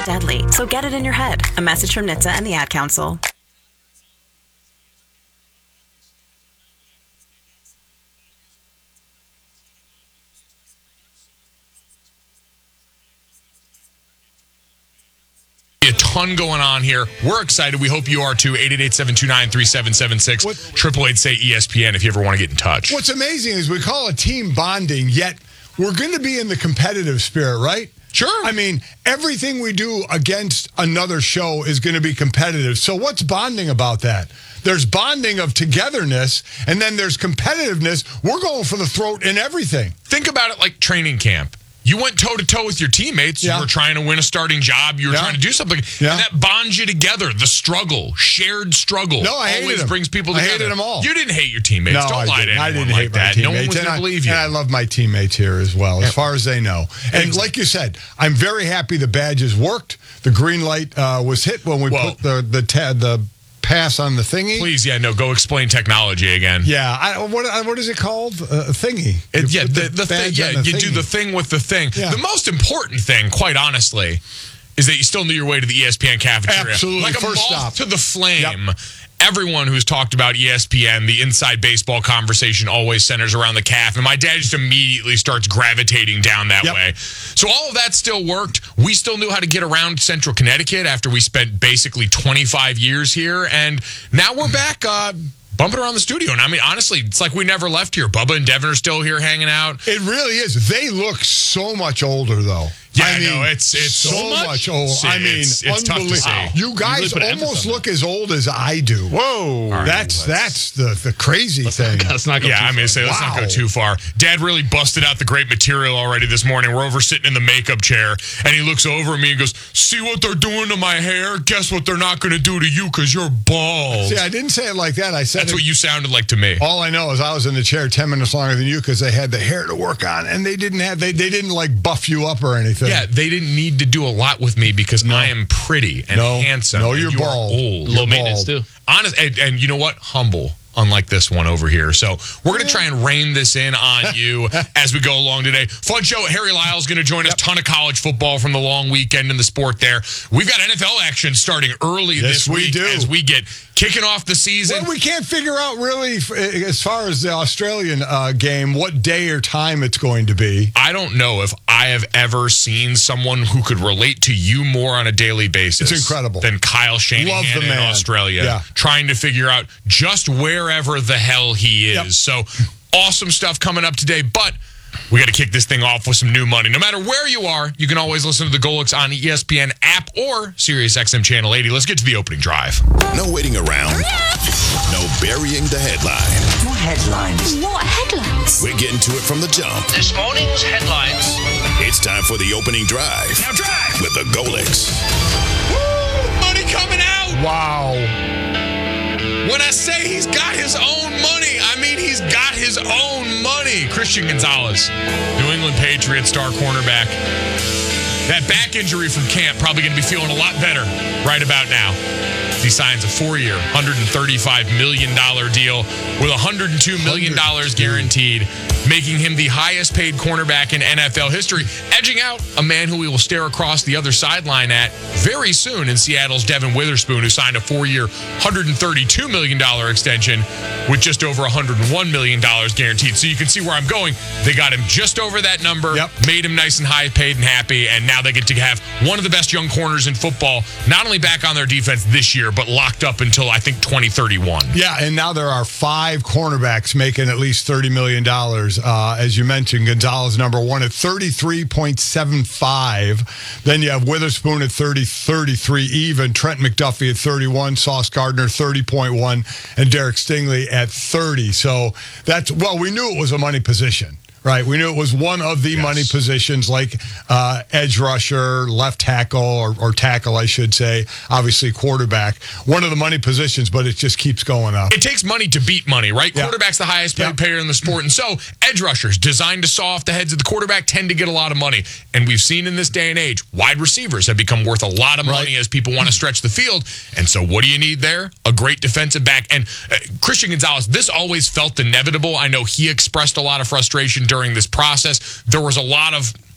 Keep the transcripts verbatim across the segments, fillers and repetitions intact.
deadly, so get it in your head. A message from N H T S A and the Ad Council. A ton going on here. We're excited. We hope you are too. eight eight eight, seven two nine, three seven seven six. Triple eight say E S P N if you ever want to get in touch. What's amazing is we call it team bonding, yet we're going to be in the competitive spirit, right? Sure. I mean, everything we do against another show is going to be competitive. So what's bonding about that? There's bonding of togetherness, and then there's competitiveness. We're going for the throat in everything. Think about it like training camp. You went toe-to-toe with your teammates. Yeah. You were trying to win a starting job. You were yeah. trying to do something. Yeah. And that bonds you together. The struggle, shared struggle, no, I always them. brings people I together. hated them all. You didn't hate your teammates. No, Don't I lie didn't. to anyone I didn't like hate my that. teammates. No one was going to believe you. And I love my teammates here as well, as far as they know. And like you said, I'm very happy the badges worked. The green light uh, was hit when we Whoa. put the the ta- the pass on the thingy. Please, yeah, no, go explain technology again. Yeah, I, what what is it called? Uh, thingy. It, yeah, put the, the thing. badge Yeah, on the you do thingy. the thing with the thing. Yeah. The most important thing, quite honestly, is that you still knew your way to the E S P N cafeteria. Absolutely, like a first moth stop. to the flame. Yep. Everyone who's talked about E S P N, the inside baseball conversation always centers around the calf, and my dad just immediately starts gravitating down that Yep. way. So all of that still worked. We still knew how to get around Central Connecticut after we spent basically twenty-five years here, and now we're back uh, bumping around the studio. And I mean, honestly, it's like we never left here. Bubba and Devin are still here hanging out. It really is. They look so much older, though. Yeah, I mean, no, it's it's so, so much, much old. See, I mean, it's, it's tough to unbelievable. see. You guys put an emphasis almost on look as old as I do. Whoa, Right, that's that's the the crazy thing. Let's not go yeah, too I'm going to say let's not Wow. go too far. Dad really busted out the great material already this morning. We're over sitting in the makeup chair, and he looks over at me and goes, "See what they're doing to my hair? Guess what they're not going to do to you because you're bald." See, I didn't say it like that. I said That's it, what you sounded like to me. all I know is I was in the chair ten minutes longer than you because they had the hair to work on, and they didn't have they they didn't like buff you up or anything. Yeah, they didn't need to do a lot with me because I am pretty and No. handsome. No, and you're you are bald. old. Low You're maintenance, bald. too. Honest, and, and you know what? Humble, unlike this one over here. So we're going to try and rein this in on you as we go along today. Fun show. Harry Lyle's going to join us. Ton of college football from the long weekend in the sport there. We've got N F L action starting early Yes, this we week do. as we get kicking off the season. Well, we can't figure out really, f- as far as the Australian uh, game, what day or time it's going to be. I don't know if I have ever seen someone who could relate to you more on a daily basis. It's incredible. Than Kyle Shanahan Love the in man. Australia, Yeah. trying to figure out just wherever the hell he is. Yep. So awesome stuff coming up today, but we got to kick this thing off with some new money. No matter where you are, you can always listen to the Golix on E S P N app or Sirius X M Channel eighty. Let's get to the opening drive. No waiting around. No burying the headline. What headlines? What headlines? We're getting to it from the jump. This morning's headlines. It's time for the opening drive. Now drive! With the Golix. Woo! Money coming out! Wow. When I say he's got his own money, I mean he's got his own money. Christian Gonzalez, New England Patriots star cornerback. That back injury from camp probably going to be feeling a lot better right about now. He signs a four-year, one hundred thirty-five million dollars deal with one hundred two million dollars guaranteed, making him the highest-paid cornerback in N F L history, edging out a man who we will stare across the other sideline at very soon in Seattle's Devin Witherspoon, who signed a four-year, one hundred thirty-two million dollars extension with just over one hundred one million dollars guaranteed. So you can see where I'm going. They got him just over that number, Yep. made him nice and high-paid and happy, and now they get to have one of the best young corners in football, not only back on their defense this year, but locked up until, I think, twenty thirty-one. Yeah, and now there are five cornerbacks making at least thirty million dollars. Uh, as you mentioned, Gonzalez number one at thirty-three point seven five. Then you have Witherspoon at thirty, thirty-three even. Trent McDuffie at thirty-one. Sauce Gardner thirty point one. And Derek Stingley at thirty. So that's, well, we knew it was a money position. Right, we knew it was one of the Yes. money positions, like uh, edge rusher, left tackle, or, or tackle, I should say. Obviously, quarterback. One of the money positions, but it just keeps going up. It takes money to beat money, right? Yeah. Quarterback's the highest paid Yeah. player in the sport. And so, edge rushers designed to saw off the heads of the quarterback tend to get a lot of money. And we've seen in this day and age, wide receivers have become worth a lot of money Right. as people want to stretch the field. And so, what do you need there? A great defensive back. And uh, Christian Gonzalez, this always felt inevitable. I know he expressed a lot of frustration during this process. There was a lot of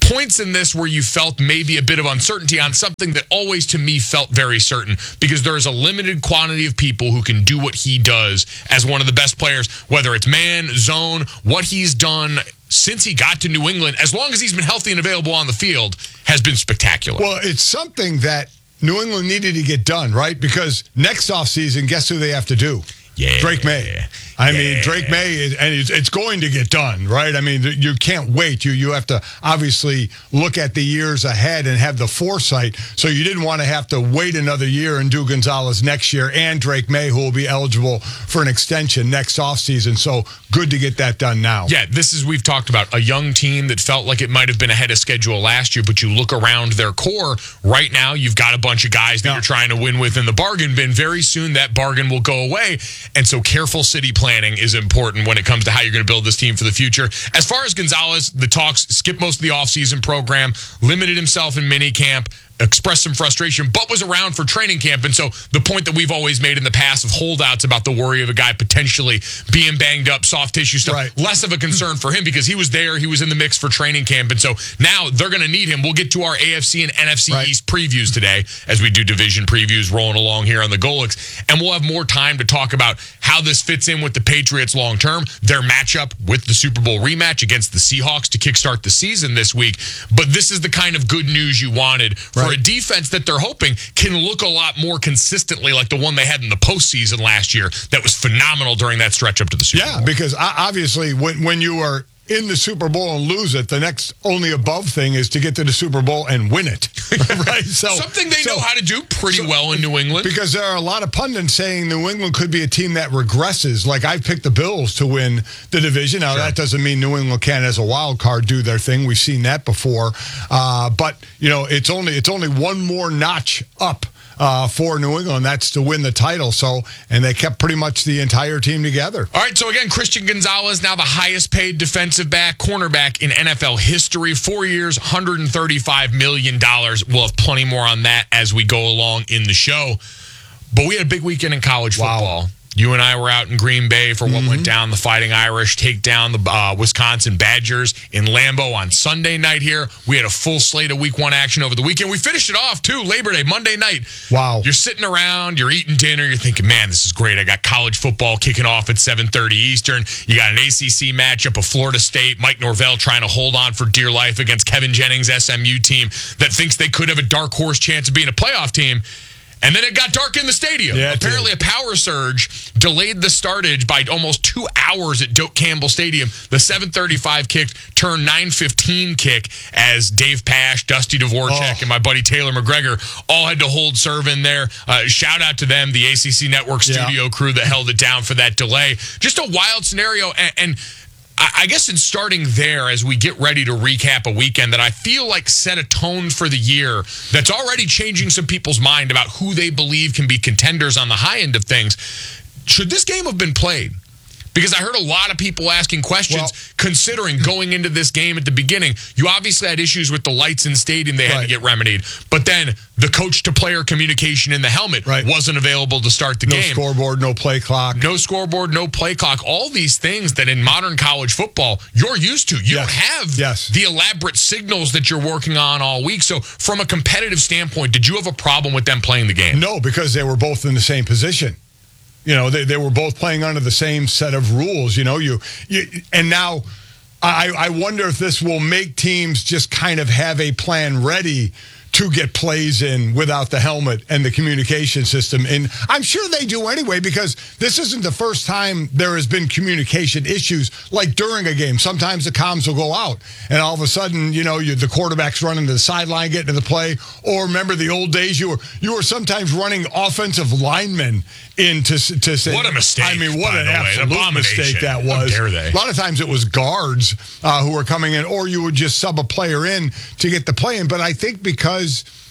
points in this where you felt maybe a bit of uncertainty on something that always to me felt very certain, because there is a limited quantity of people who can do what he does as one of the best players, whether it's man, zone, what he's done since he got to New England, as long as he's been healthy and available on the field, has been spectacular. Well, it's something that New England needed to get done, right? Because next offseason, guess who they have to do? Yeah. Drake May. I Yeah. mean, Drake May, is, and it's, it's going to get done, right? I mean, you can't wait. You you have to obviously look at the years ahead and have the foresight. So you didn't want to have to wait another year and do Gonzalez next year and Drake May, who will be eligible for an extension next offseason. So good to get that done now. Yeah, this is, we've talked about a young team that felt like it might have been ahead of schedule last year, but you look around their core right now, you've got a bunch of guys that Yeah. you're trying to win with in the bargain bin. Very soon that bargain will go away. And so careful city planning is important when it comes to how you're going to build this team for the future. As far as Gonzalez, the talks skipped most of the offseason program, limited himself in minicamp, expressed some frustration, but was around for training camp. And so the point that we've always made in the past of holdouts about the worry of a guy potentially being banged up, soft tissue stuff, Right. less of a concern for him because he was there, he was in the mix for training camp. And so now they're going to need him. We'll get to our A F C and N F C Right. East previews today as we do division previews rolling along here on the Golix. And we'll have more time to talk about how this fits in with the Patriots long term, their matchup with the Super Bowl rematch against the Seahawks to kickstart the season this week. But this is the kind of good news you wanted for Right. a defense that they're hoping can look a lot more consistently like the one they had in the postseason last year that was phenomenal during that stretch up to the Super Yeah, Bowl. because o- obviously when, when you are in the Super Bowl and lose it, the next only above thing is to get to the Super Bowl and win it. Right? So Something they so- know how to do pretty so- well in New England. Because there are a lot of pundits saying New England could be a team that regresses. Like, I picked the Bills to win the division. Now, Sure. that doesn't mean New England can, as a wild card, do their thing. We've seen that before. Uh, but, you know, it's only it's only one more notch up uh, for New England. That's to win the title. So, and they kept pretty much the entire team together. All right, so again, Christian Gonzalez, now the highest paid defensive back, cornerback in N F L history. Four years, one hundred thirty-five million dollars. We'll have plenty more on that as we go along in the show. But we had a big weekend in college Wow. football. You and I were out in Green Bay for what went down. The Fighting Irish take down the uh, Wisconsin Badgers in Lambeau on Sunday night here. We had a full slate of week one action over the weekend. We finished it off, too, Labor Day, Monday night. Wow. You're sitting around, you're eating dinner, you're thinking, man, this is great. I got college football kicking off at seven thirty Eastern. You got an A C C matchup of Florida State, Mike Norvell trying to hold on for dear life against Kevin Jennings' S M U team that thinks they could have a dark horse chance of being a playoff team. And then it got dark in the stadium. Yeah, it Apparently did. a power surge delayed the startage by almost two hours at Doak Campbell Stadium. The seven thirty-five kick turned nine fifteen kick as Dave Pash, Dusty Dvorak, Oh. and my buddy Taylor McGregor all had to hold serve in there. Uh, shout out to them, the A C C Network Yeah. studio crew that held it down for that delay. Just a wild scenario. And, and I I guess in starting there, as we get ready to recap a weekend that I feel like set a tone for the year that's already changing some people's mind about who they believe can be contenders on the high end of things. Should this game have been played? Because I heard a lot of people asking questions, Well- considering going into this game at the beginning. You obviously had issues with the lights in the stadium they had to Right. get remedied. But then the coach-to-player communication in the helmet Right. wasn't available to start the No game. scoreboard, no play clock. No scoreboard, no play clock, all these things that in modern college football you're used to. You Yes. don't have Yes. the elaborate signals that you're working on all week. So from a competitive standpoint, did you have a problem with them playing the game? No, because they were both in the same position. You know, they, they were both playing under the same set of rules. You know, you, you and now I, I wonder if this will make teams just kind of have a plan ready to get plays in without the helmet and the communication system. And I'm sure they do anyway, because this isn't the first time there has been communication issues like during a game. Sometimes the comms will go out and all of a sudden, you know, you, the quarterback's running to the sideline, getting to the play. Or remember the old days, you were you were sometimes running offensive linemen in to, to say. What a mistake, I mean, what by an the way. An absolute abomination. mistake that How was. dare they? A lot of times it was guards uh, who were coming in, or you would just sub a player in to get the play in. But I think because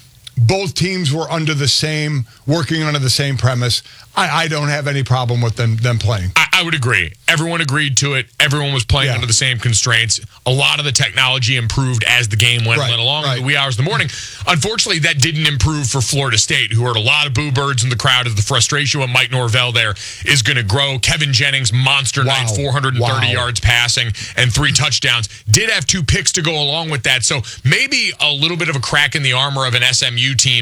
both teams were under the same, working under the same premise, I, I don't have any problem with them them playing. I, I would agree. Everyone agreed to it. Everyone was playing Yeah. under the same constraints. A lot of the technology improved as the game went, Right, went along right. in the wee hours of the morning. Unfortunately, that didn't improve for Florida State, who heard a lot of boo birds in the crowd as the frustration with Mike Norvell there is going to grow. Kevin Jennings, monster Wow. night, four hundred thirty Wow. yards passing and three touchdowns. Did have two picks to go along with that. So maybe a little bit of a crack in the armor of an S M U team